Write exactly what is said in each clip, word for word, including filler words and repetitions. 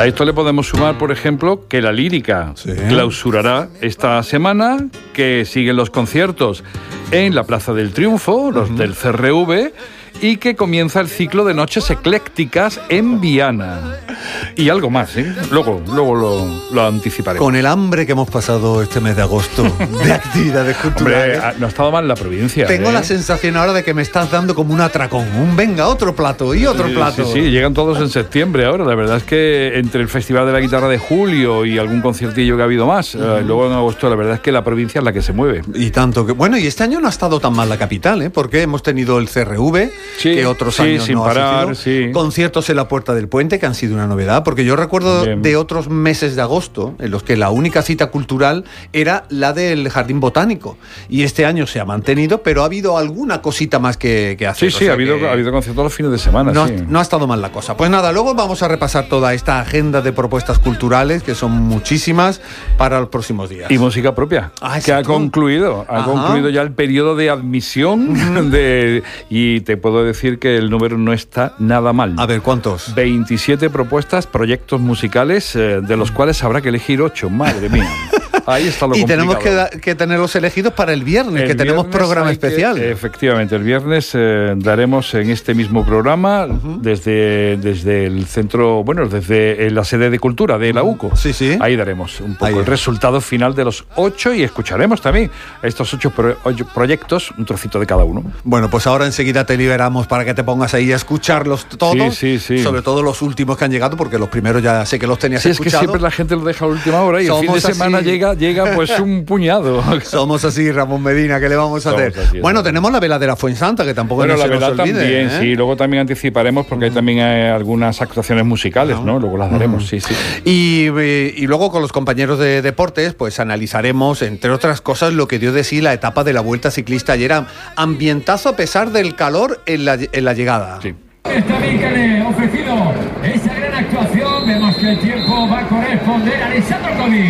A esto le podemos sumar, por ejemplo, que la Lírica sí. clausurará esta semana, que siguen los conciertos en la Plaza del Triunfo, los uh-huh. del C R V, y que comienza el ciclo de noches eclécticas en Viana. Y algo más, ¿eh? Luego, luego lo, lo anticiparemos. Con el hambre que hemos pasado este mes de agosto de actividades culturales. Hombre, no ha estado mal la provincia. Tengo ¿eh? la sensación ahora de que me estás dando como un atracón. Un venga, otro plato y otro sí, plato. Sí, sí, llegan todos en septiembre ahora. La verdad es que entre el Festival de la Guitarra de julio y algún conciertillo que ha habido más, uh-huh. eh, luego en agosto, la verdad es que la provincia es la que se mueve. Y tanto que... Bueno, y este año no ha estado tan mal la capital, ¿eh? Porque hemos tenido el C R V, sí, que otros sí, años sin no parar, ha sido. Sí. Conciertos en la Puerta del Puente, que han sido una novedad, porque yo recuerdo Bien. de otros meses de agosto en los que la única cita cultural era la del Jardín Botánico. Y este año se ha mantenido, pero ha habido alguna cosita más que, que hacer. Sí, sí, ha habido, ha habido conciertos los fines de semana. No, sí. no ha estado mal la cosa. Pues nada, luego vamos a repasar toda esta agenda de propuestas culturales, que son muchísimas, para los próximos días. Y música propia, ah, que ha concluido. Ha Ajá. concluido ya el periodo de admisión. Uh-huh. de, y te puedo decir que el número no está nada mal. A ver, ¿cuántos? veintisiete propuestas, proyectos musicales, eh, de los cuales habrá que elegir ocho. Madre mía. Ahí está lo y complicado. tenemos que, da, que tenerlos elegidos para el viernes, el que tenemos viernes programa especial. Que, efectivamente, el viernes eh, daremos en este mismo programa, uh-huh. desde, desde el centro, bueno, desde la sede de cultura de la U C O. Sí, sí. Ahí daremos un poco Ahí. el resultado final de los ocho y escucharemos también estos ocho, pro, ocho proyectos, un trocito de cada uno. Bueno, pues ahora enseguida te liberamos para que te pongas ahí a escucharlos todos. Sí, sí, sí. Sobre todo los últimos que han llegado, porque los primeros ya sé que los tenías sí, escuchados. Es que siempre la gente lo deja a última hora y Somos el fin de así. semana llega, llega pues un puñado. Somos así, Ramón Medina, ¿qué le vamos a Somos hacer? Así, bueno, así. tenemos la vela de la Fuensanta, que tampoco bueno, no la se vela nos olvide. También, ¿eh? sí, luego también anticiparemos, porque uh-huh. hay también hay algunas actuaciones musicales, ¿no? ¿no? Luego las daremos, uh-huh. sí, sí. Y, y luego con los compañeros de deportes, pues analizaremos, entre otras cosas, lo que dio de sí la etapa de la Vuelta Ciclista ayer. Ambientazo a pesar del calor en la, en la llegada. Sí. Está bien que le he ofrecido esa gran actuación. Vemos que el tiempo va a corresponder a Alessandro Comi.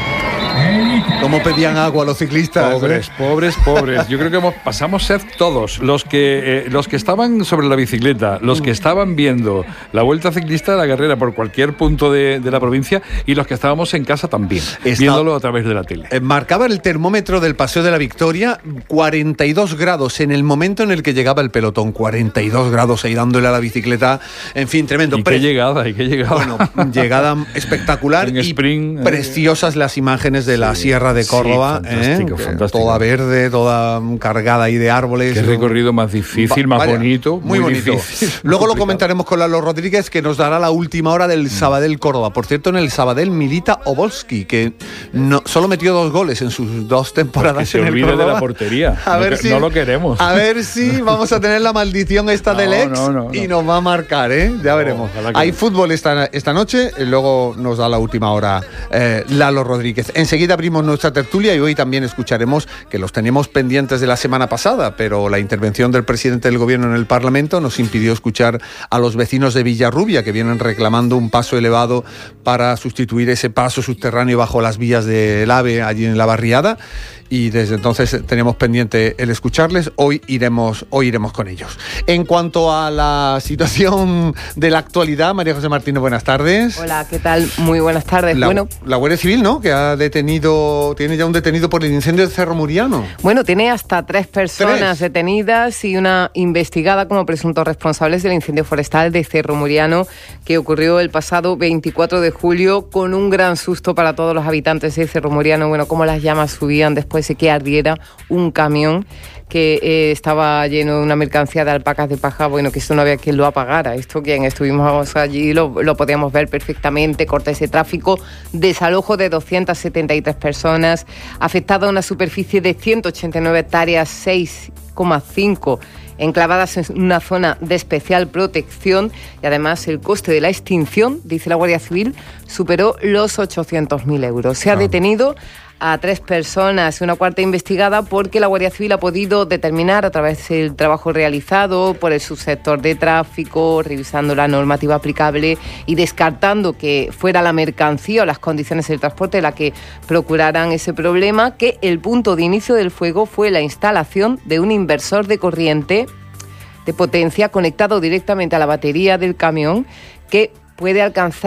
¿Cómo pedían agua los ciclistas? Pobres, ¿eh? pobres, pobres. Yo creo que hemos, pasamos sed todos. Los que, eh, los que estaban sobre la bicicleta, los que estaban viendo la Vuelta Ciclista de la Carrera por cualquier punto de, de la provincia y los que estábamos en casa también, Está, viéndolo a través de la tele. Eh, marcaba el termómetro del Paseo de la Victoria cuarenta y dos grados en el momento en el que llegaba el pelotón. cuarenta y dos grados ahí dándole a la bicicleta. En fin, tremendo. Y qué llegada, y qué llegada. Bueno, llegada espectacular en y sprint, preciosas eh. las imágenes de la sí. Sierra de Córdoba, sí, fantástico, ¿eh? fantástico. Toda verde, toda cargada ahí de árboles. Qué recorrido más difícil, más Vaya, bonito. Muy, muy bonito. Difícil, Luego complicado. Lo comentaremos con Lalo Rodríguez, que nos dará la última hora del Sabadell Córdoba. Por cierto, en el Sabadell milita Obolski, que no, solo metió dos goles en sus dos temporadas. Pues que se en olvide el de la portería. A no, ver que, si, no lo queremos. A ver si vamos a tener la maldición esta no, del ex no, no, no. y nos va a marcar, ¿eh? Ya no, veremos. Hay no. fútbol esta, esta noche, y luego nos da la última hora eh, Lalo Rodríguez. Enseguida abrimos nuestra tertulia y hoy también escucharemos, que los tenemos pendientes de la semana pasada, pero la intervención del presidente del gobierno en el Parlamento nos impidió escuchar a los vecinos de Villarrubia, que vienen reclamando un paso elevado para sustituir ese paso subterráneo bajo las vías del AVE allí en la barriada. Y desde entonces tenemos pendiente el escucharles. Hoy iremos, hoy iremos con ellos. En cuanto a la situación de la actualidad, María José Martínez, buenas tardes. Hola, ¿qué tal? Muy buenas tardes. La, bueno, la Guardia Civil, ¿no? Que ha detenido, tiene ya un detenido por el incendio de Cerro Muriano. Bueno, tiene hasta tres personas ¿Tres? detenidas y una investigada como presuntos responsables del incendio forestal de Cerro Muriano, que ocurrió el pasado veinticuatro de julio, con un gran susto para todos los habitantes de Cerro Muriano. Bueno, cómo las llamas subían después de que ardiera un camión que eh, estaba lleno de una mercancía de alpacas de paja. Bueno, que esto no había quien lo apagara. Esto quien estuvimos allí lo, lo podíamos ver perfectamente. Cortes de tráfico, desalojo de doscientas setenta y tres personas, afectada una superficie de ciento ochenta y nueve hectáreas, seis coma cinco enclavadas en una zona de especial protección, y además el coste de la extinción, dice la Guardia Civil, superó los ochocientos mil euros. Se ha detenido a tres personas y una cuarta investigada porque la Guardia Civil ha podido determinar, a través del trabajo realizado por el subsector de tráfico, revisando la normativa aplicable y descartando que fuera la mercancía o las condiciones del transporte la que procuraran ese problema, que el punto de inicio del fuego fue la instalación de un inversor de corriente de potencia conectado directamente a la batería del camión, que puede alcanzar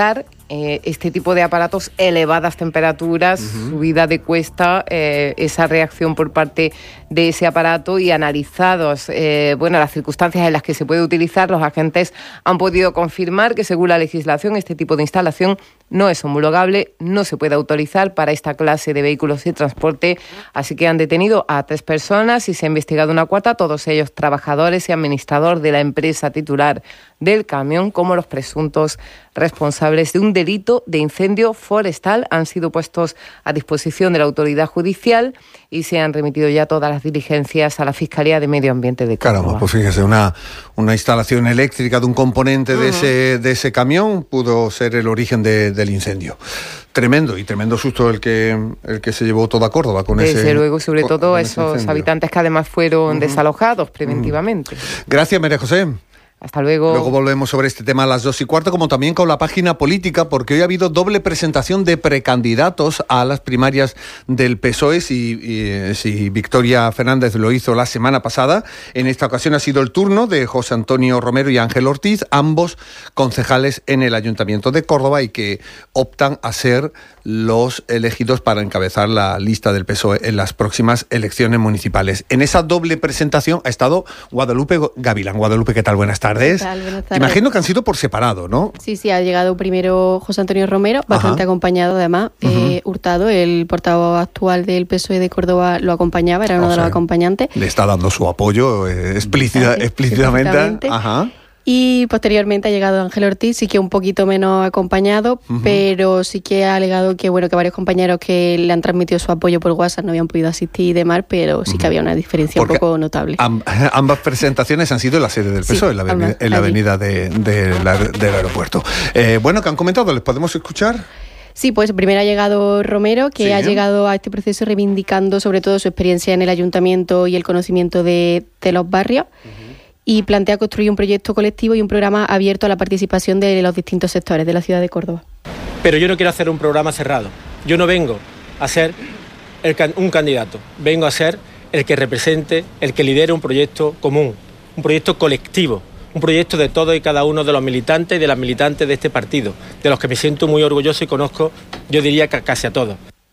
eh, este tipo de aparatos, elevadas temperaturas, uh-huh. subida de cuesta, eh, esa reacción por parte de ese aparato, y analizados eh, bueno, las circunstancias en las que se puede utilizar, los agentes han podido confirmar que según la legislación este tipo de instalación no es homologable, no se puede autorizar para esta clase de vehículos de transporte, así que han detenido a tres personas y se ha investigado una cuarta, todos ellos trabajadores y administrador de la empresa titular del camión, como los presuntos responsables de un delito de incendio forestal. Han sido puestos a disposición de la autoridad judicial y se han remitido ya todas las diligencias a la Fiscalía de Medio Ambiente de Córdoba. Caramba, pues fíjese, una, una instalación eléctrica de un componente uh-huh. de ese de ese camión pudo ser el origen de, del incendio. Tremendo, y tremendo susto el que el que se llevó toda Córdoba con Desde ese Desde luego, sobre con, todo con esos habitantes que además fueron uh-huh. desalojados preventivamente. Uh-huh. Gracias, María José. Hasta luego. Luego volvemos sobre este tema a las dos y cuarto, como también con la página política, porque hoy ha habido doble presentación de precandidatos a las primarias del P S O E. Si, y, si Victoria Fernández lo hizo la semana pasada, en esta ocasión ha sido el turno de José Antonio Romero y Ángel Ortiz, ambos concejales en el Ayuntamiento de Córdoba y que optan a ser los elegidos para encabezar la lista del P S O E en las próximas elecciones municipales. En esa doble presentación ha estado Guadalupe Gavilán. Guadalupe, ¿qué tal? Buenas tardes. Tardes. Buenas tardes. Imagino que han sido por separado, ¿no? Sí, sí, ha llegado primero José Antonio Romero, bastante Ajá. acompañado además. Uh-huh. Eh, Hurtado, el portavoz actual del P S O E de Córdoba, lo acompañaba, era uno o de sea, los acompañantes. Le está dando su apoyo eh, explícita, sí, explícitamente. Ajá. Y posteriormente ha llegado Ángel Ortiz, sí que un poquito menos acompañado, uh-huh. pero sí que ha alegado que bueno que varios compañeros que le han transmitido su apoyo por WhatsApp no habían podido asistir y demás, pero sí uh-huh. que había una diferencia Porque un poco notable. Amb- ambas presentaciones han sido en la sede del P S O E, sí, en la avenida, en la avenida de, de la, del aeropuerto. Eh, bueno, ¿qué han comentado? ¿Les podemos escuchar? Sí, pues primero ha llegado Romero, que sí. ha llegado a este proceso reivindicando sobre todo su experiencia en el ayuntamiento y el conocimiento de, de los barrios. Uh-huh. Y plantea construir un proyecto colectivo y un programa abierto a la participación de los distintos sectores de la ciudad de Córdoba. Pero yo no quiero hacer un programa cerrado. Yo no vengo a ser el, un candidato. Vengo a ser el que represente, el que lidere un proyecto común, un proyecto colectivo, un proyecto de todos y cada uno de los militantes y de las militantes de este partido, de los que me siento muy orgulloso y conozco, yo diría que casi a todos.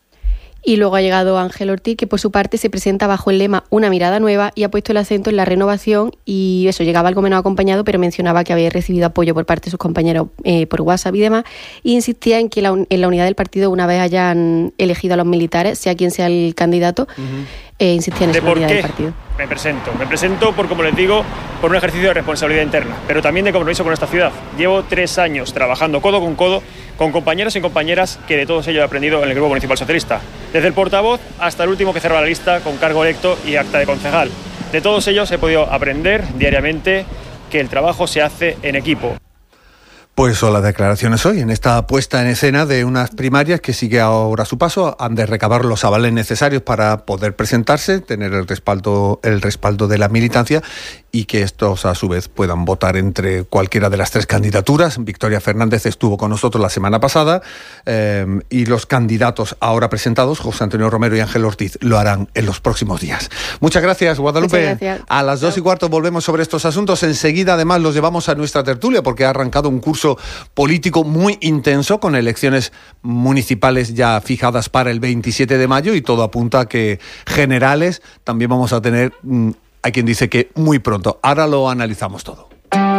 Y luego ha llegado Ángel Ortiz, que por su parte se presenta bajo el lema Una mirada nueva y ha puesto el acento en la renovación y eso, llegaba algo menos acompañado, pero mencionaba que había recibido apoyo por parte de sus compañeros eh, por WhatsApp y demás, e insistía en que la, en la unidad del partido, una vez hayan elegido a los militares, sea quien sea el candidato, uh-huh. eh, insistía en esa unidad del partido. Me presento, me presento por, como les digo, por un ejercicio de responsabilidad interna, pero también de compromiso con esta ciudad. Llevo tres años trabajando codo con codo con compañeros y compañeras que de todos ellos he aprendido en el Grupo Municipal Socialista. Desde el portavoz hasta el último que cerró la lista con cargo electo y acta de concejal. De todos ellos he podido aprender diariamente que el trabajo se hace en equipo. Pues son las declaraciones hoy, en esta puesta en escena de unas primarias que sigue ahora su paso. Han de recabar los avales necesarios para poder presentarse, tener el respaldo, el respaldo de la militancia y que estos a su vez puedan votar entre cualquiera de las tres candidaturas. Victoria Fernández estuvo con nosotros la semana pasada eh, y los candidatos ahora presentados, José Antonio Romero y Ángel Ortiz, lo harán en los próximos días. Muchas gracias, Guadalupe. Muchas gracias. A las dos y cuarto volvemos sobre estos asuntos. Enseguida además los llevamos a nuestra tertulia porque ha arrancado un curso político muy intenso con elecciones municipales ya fijadas para el veintisiete de mayo y todo apunta a que generales también vamos a tener, mmm, hay quien dice que muy pronto. Ahora lo analizamos todo.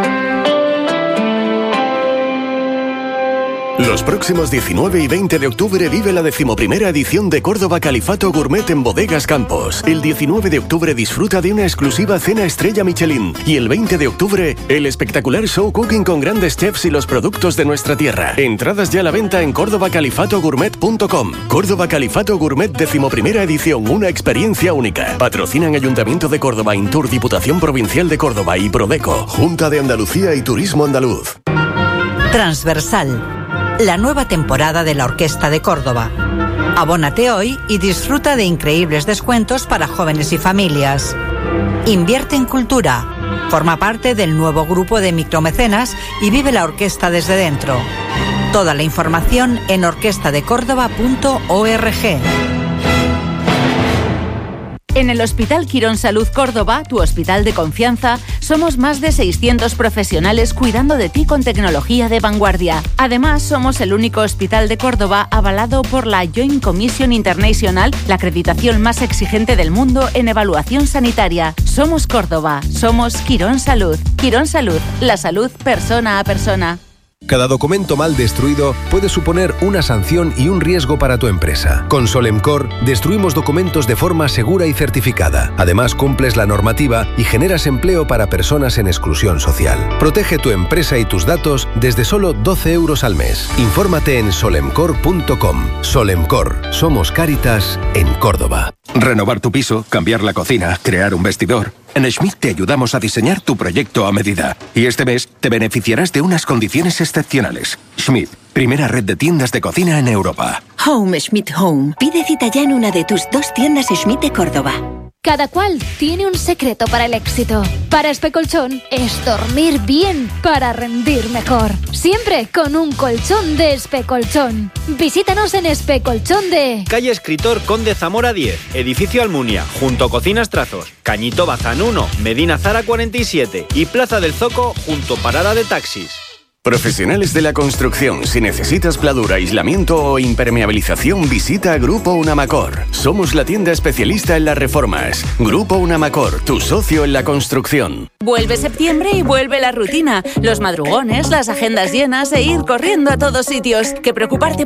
Los próximos diecinueve y veinte de octubre vive la decimoprimera edición de Córdoba Califato Gourmet en Bodegas Campos. El diecinueve de octubre disfruta de una exclusiva cena estrella Michelin. Y el veinte de octubre, el espectacular show cooking con grandes chefs y los productos de nuestra tierra. Entradas ya a la venta en córdoba califato gourmet punto com. Córdoba Califato Gourmet decimoprimera edición, una experiencia única. Patrocinan Ayuntamiento de Córdoba, Intur, Diputación Provincial de Córdoba y Prodeco. Junta de Andalucía y Turismo Andaluz. Transversal. La nueva temporada de la Orquesta de Córdoba. Abónate hoy y disfruta de increíbles descuentos para jóvenes y familias. Invierte en cultura. Forma parte del nuevo grupo de micromecenas y vive la orquesta desde dentro. Toda la información en orquesta de córdoba punto org. En el Hospital Quirón Salud Córdoba, tu hospital de confianza, somos más de seiscientos profesionales cuidando de ti con tecnología de vanguardia. Además, somos el único hospital de Córdoba avalado por la Joint Commission International, la acreditación más exigente del mundo en evaluación sanitaria. Somos Córdoba, somos Quirón Salud. Quirón Salud, la salud persona a persona. Cada documento mal destruido puede suponer una sanción y un riesgo para tu empresa. Con Solemcor destruimos documentos de forma segura y certificada. Además, cumples la normativa y generas empleo para personas en exclusión social. Protege tu empresa y tus datos desde solo doce euros al mes. Infórmate en solemcor punto com. Solemcor. Somos Cáritas en Córdoba. Renovar tu piso, cambiar la cocina, crear un vestidor. En Schmidt te ayudamos a diseñar tu proyecto a medida. Y este mes te beneficiarás de unas condiciones excepcionales. Schmidt, primera red de tiendas de cocina en Europa. Home Schmidt Home. Pide cita ya en una de tus dos tiendas Schmidt de Córdoba. Cada cual tiene un secreto para el éxito. Para Especolchón es dormir bien para rendir mejor. Siempre con un colchón de Especolchón. Visítanos en Especolchón de... Calle Escritor Conde Zamora diez, Edificio Almunia, junto a Cocinas Trazos, Cañito Bazán uno, Medina Zara cuarenta y siete y Plaza del Zoco junto a Parada de Taxis. Profesionales de la construcción, si necesitas pladura, aislamiento o impermeabilización, visita Grupo Unamacor. Somos la tienda especialista en las reformas. Grupo Unamacor, tu socio en la construcción. Vuelve septiembre y vuelve la rutina. Los madrugones, las agendas llenas e ir corriendo a todos sitios. Que preocuparte